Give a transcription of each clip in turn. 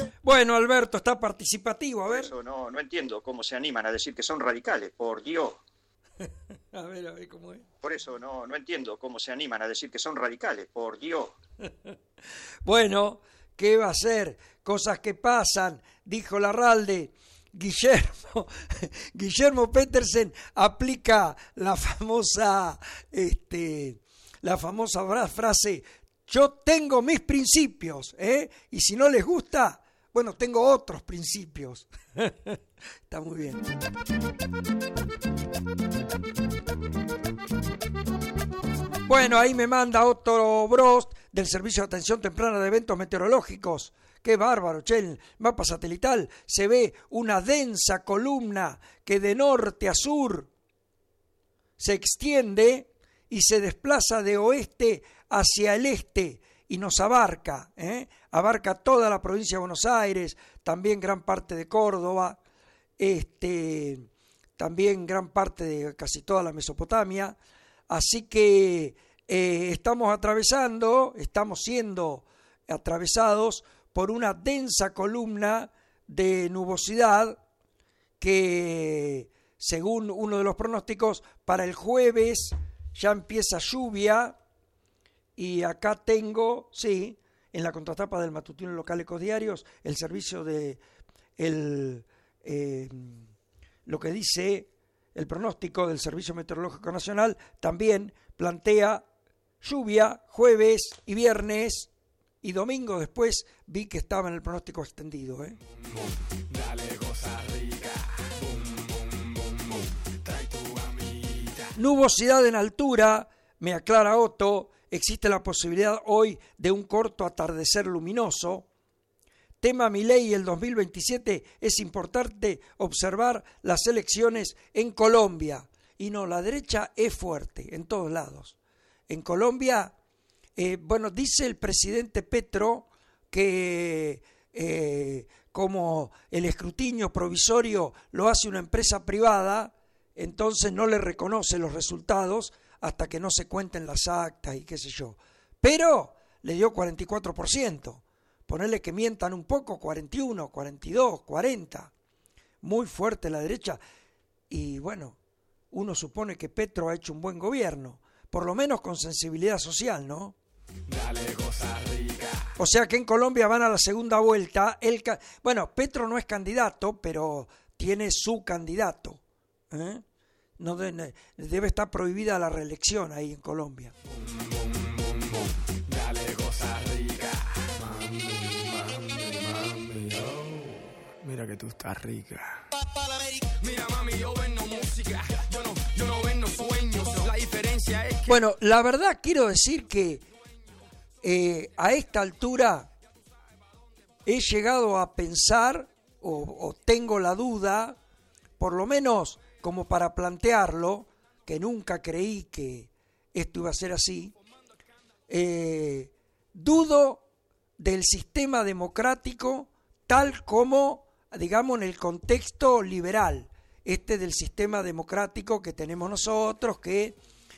Bueno, Alberto, está participativo, a Por ver. eso no entiendo cómo se animan a decir que son radicales, por Dios. A ver cómo es. Por eso no entiendo cómo se animan a decir que son radicales, por Dios. Bueno, ¿qué va a ser? Cosas que pasan, dijo Larralde. Guillermo Petersen aplica la famosa frase: yo tengo mis principios, y si no les gusta, bueno, tengo otros principios. Está muy bien. Bueno, ahí me manda Otto Brost del Servicio de Atención Temprana de Eventos Meteorológicos. ¡Qué bárbaro! Che, en el mapa satelital se ve una densa columna que de norte a sur se extiende y se desplaza de oeste hacia el este y nos abarca, abarca toda la provincia de Buenos Aires, también gran parte de Córdoba, también gran parte de casi toda la Mesopotamia. Así que estamos siendo atravesados por una densa columna de nubosidad que, según uno de los pronósticos, para el jueves ya empieza lluvia. Y acá tengo, sí, en la contratapa del matutino local Ecos Diarios, el servicio de lo que dice el pronóstico del Servicio Meteorológico Nacional también plantea lluvia jueves y viernes y domingo. Después vi que estaba en el pronóstico extendido. Nubosidad en altura, me aclara Otto, existe la posibilidad hoy de un corto atardecer luminoso. Tema Milei el 2027, es importante observar las elecciones en Colombia. Y no, la derecha es fuerte en todos lados. En Colombia, dice el presidente Petro que como el escrutinio provisorio lo hace una empresa privada, entonces no le reconoce los resultados hasta que no se cuenten las actas y qué sé yo. Pero le dio 44%. Ponerle que mientan un poco, 41, 42, 40. Muy fuerte la derecha. Y bueno, uno supone que Petro ha hecho un buen gobierno, por lo menos con sensibilidad social, ¿no? Dale, Costa Rica. O sea que en Colombia van a la segunda vuelta. Petro no es candidato, pero tiene su candidato. No debe estar prohibida la reelección ahí en Colombia. Dale, Costa Rica. Mira que tú estás rica. Mira, mami, yo vendo música. Yo no vendo sueños. La diferencia es que... Bueno, la verdad quiero decir que a esta altura he llegado a pensar, o tengo la duda, por lo menos como para plantearlo, que nunca creí que esto iba a ser así, dudo del sistema democrático tal como, digamos, en el contexto liberal, del sistema democrático que tenemos nosotros, que,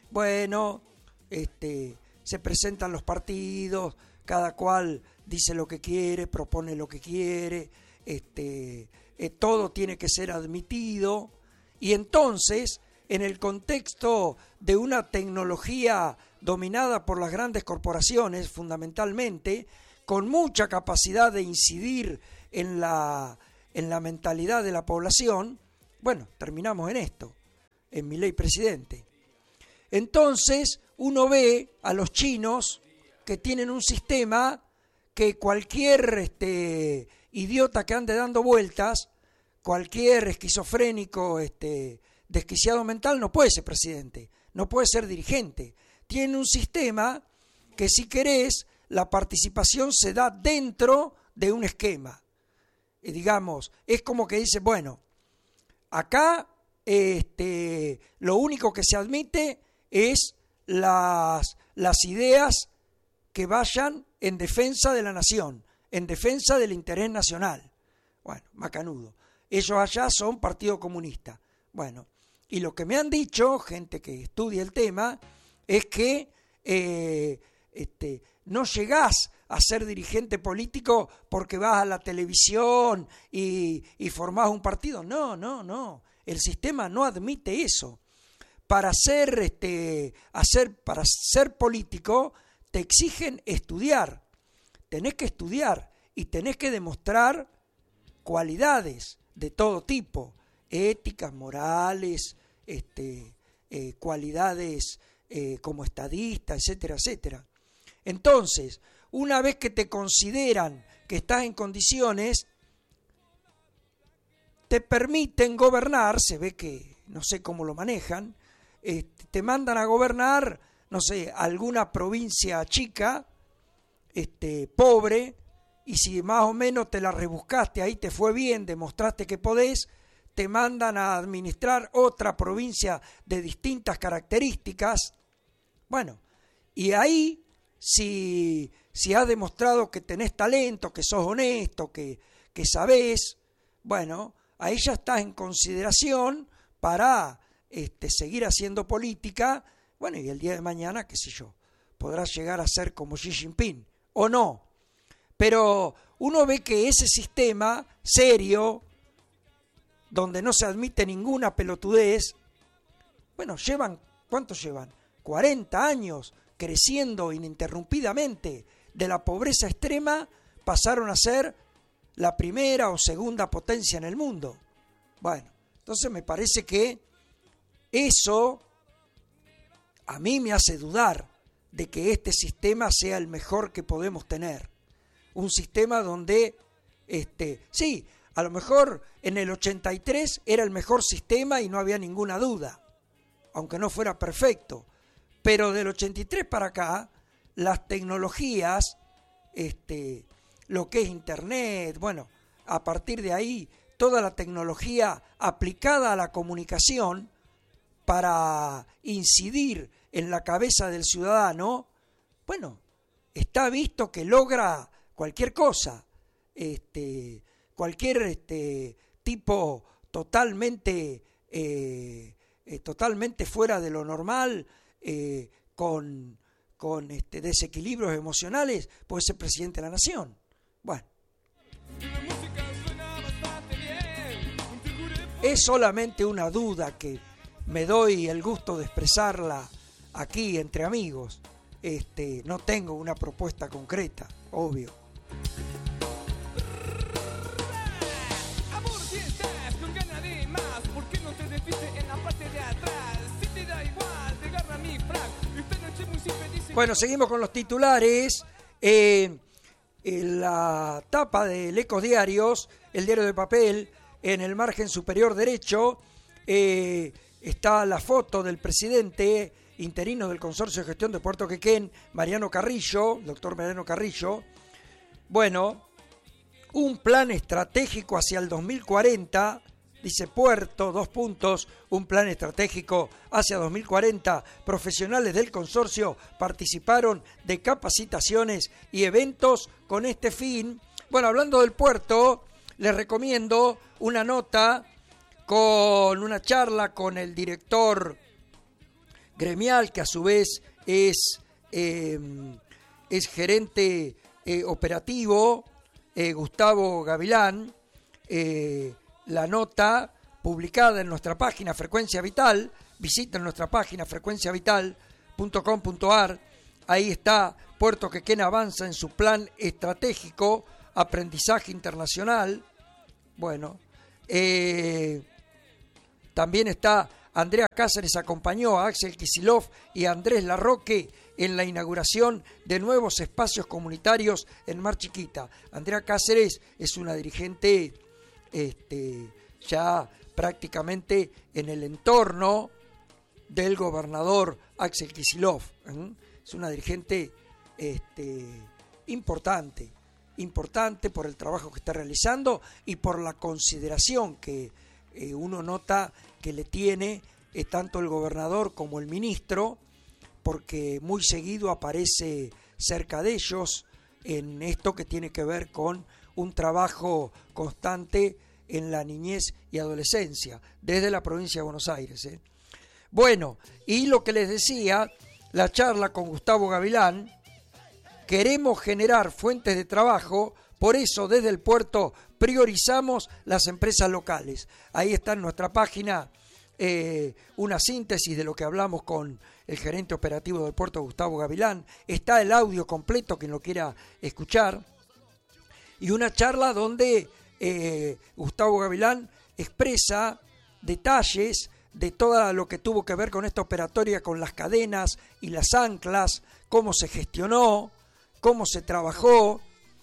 se presentan los partidos, cada cual dice lo que quiere, propone lo que quiere, todo tiene que ser admitido, y entonces, en el contexto de una tecnología dominada por las grandes corporaciones, fundamentalmente, con mucha capacidad de incidir en la mentalidad de la población, terminamos en esto, en Milei presidente. Entonces, uno ve a los chinos que tienen un sistema que cualquier idiota que ande dando vueltas, cualquier esquizofrénico, desquiciado mental, no puede ser presidente, no puede ser dirigente. Tiene un sistema que, si querés, la participación se da dentro de un esquema. Digamos, es como que dice, acá lo único que se admite es las ideas que vayan en defensa de la nación, en defensa del interés nacional. Macanudo. Ellos allá son Partido Comunista. Y lo que me han dicho, gente que estudia el tema, es que no llegás a ser dirigente político porque vas a la televisión y formás un partido. No. El sistema no admite eso. Para ser político te exigen estudiar. Tenés que estudiar y tenés que demostrar cualidades de todo tipo, éticas, morales, cualidades como estadista, etcétera, etcétera. Entonces, una vez que te consideran que estás en condiciones, te permiten gobernar, se ve que no sé cómo lo manejan, te mandan a gobernar, no sé, alguna provincia chica, pobre, y si más o menos te la rebuscaste, ahí te fue bien, demostraste que podés, te mandan a administrar otra provincia de distintas características. Bueno, y ahí, si has demostrado que tenés talento, que sos honesto, que sabés, bueno, ahí ya estás en consideración para seguir haciendo política, bueno, y el día de mañana, qué sé yo, podrás llegar a ser como Xi Jinping, o no. Pero uno ve que ese sistema serio, donde no se admite ninguna pelotudez, bueno, ¿cuántos llevan? 40 años creciendo ininterrumpidamente. De la pobreza extrema pasaron a ser la primera o segunda potencia en el mundo. Bueno, entonces me parece que eso a mí me hace dudar de que este sistema sea el mejor que podemos tener. Un sistema donde, sí, a lo mejor en el 83 era el mejor sistema y no había ninguna duda, aunque no fuera perfecto. Pero del 83 para acá, las tecnologías, lo que es Internet, bueno, a partir de ahí, toda la tecnología aplicada a la comunicación para incidir en la cabeza del ciudadano, bueno, está visto que logra cualquier cosa, cualquier tipo totalmente fuera de lo normal, con desequilibrios emocionales, puede ser presidente de la nación. Bueno, es solamente una duda que me doy el gusto de expresarla aquí entre amigos. No tengo una propuesta concreta, obvio. Amor, si estás con ganas de más, ¿por qué no te desviste en la parte de atrás? Si te da igual, te agarra mi frac. Esta noche muy simple dice... Bueno, seguimos con los titulares. En la tapa del Ecos Diarios, el diario de papel, en el margen superior derecho, está la foto del presidente interino del Consorcio de Gestión de Puerto Quequén, Mariano Carrillo, doctor Mariano Carrillo. Bueno, un plan estratégico hacia el 2040, dice Puerto, 2 puntos, un plan estratégico hacia 2040. Profesionales del consorcio participaron de capacitaciones y eventos con este fin. Bueno, hablando del puerto, les recomiendo una nota con una charla con el director gremial, que a su vez es gerente operativo, Gustavo Gavilán. La nota publicada en nuestra página Frecuencia Vital, visiten nuestra página frecuenciavital.com.ar, ahí está Puerto Quequén avanza en su plan estratégico, aprendizaje internacional. Bueno, también está Andrea Cáceres, acompañó a Axel Kicillof y a Andrés Larroque en la inauguración de nuevos espacios comunitarios en Mar Chiquita. Andrea Cáceres es una dirigente ya prácticamente en el entorno del gobernador Axel Kicillof. Es una dirigente importante por el trabajo que está realizando y por la consideración que uno nota que le tiene tanto el gobernador como el ministro, porque muy seguido aparece cerca de ellos en esto que tiene que ver con un trabajo constante en la niñez y adolescencia, desde la provincia de Buenos Aires. Bueno, y lo que les decía, la charla con Gustavo Gavilán, queremos generar fuentes de trabajo, por eso desde el puerto priorizamos las empresas locales. Ahí está en nuestra página una síntesis de lo que hablamos con el gerente operativo del puerto, Gustavo Gavilán. Está el audio completo, quien lo quiera escuchar. Y una charla donde Gustavo Gavilán expresa detalles de todo lo que tuvo que ver con esta operatoria, con las cadenas y las anclas, cómo se gestionó, cómo se trabajó,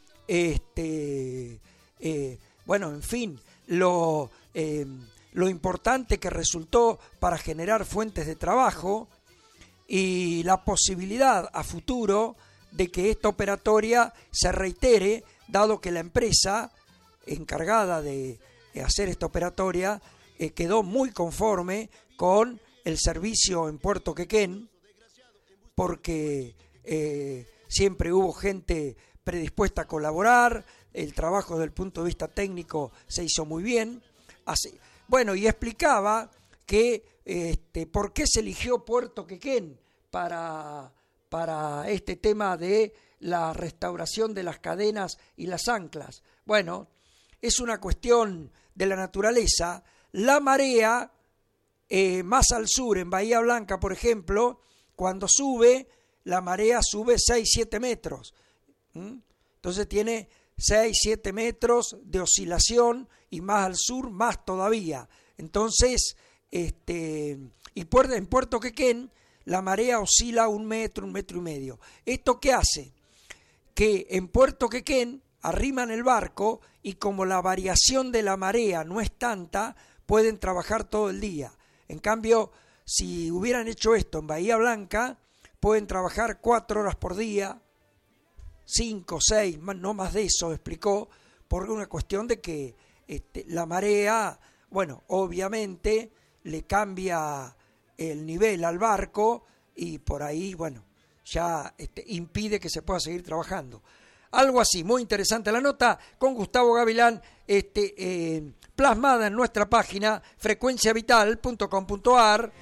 bueno, en fin, lo importante que resultó para generar fuentes de trabajo y la posibilidad a futuro de que esta operatoria se reitere, dado que la empresa encargada de hacer esta operatoria quedó muy conforme con el servicio en Puerto Quequén, porque siempre hubo gente predispuesta a colaborar, el trabajo desde el punto de vista técnico se hizo muy bien. Bueno, y explicaba que por qué se eligió Puerto Quequén para este tema de la restauración de las cadenas y las anclas. Bueno, es una cuestión de la naturaleza. La marea, más al sur, en Bahía Blanca, por ejemplo, cuando sube, la marea sube 6-7 metros. Entonces tiene 6-7 metros de oscilación y más al sur, más todavía. Entonces, en Puerto Quequén, la marea oscila 1 metro, 1,5 metros. ¿Esto qué hace? Que en Puerto Quequén arriman el barco y como la variación de la marea no es tanta, pueden trabajar todo el día. En cambio, si hubieran hecho esto en Bahía Blanca, pueden trabajar 4 horas por día, 5, 6, no más de eso, explicó, por una cuestión de que la marea, bueno, obviamente le cambia el nivel al barco y por ahí, bueno, ya impide que se pueda seguir trabajando. Algo así, muy interesante la nota con Gustavo Gavilán, plasmada en nuestra página frecuenciavital.com.ar.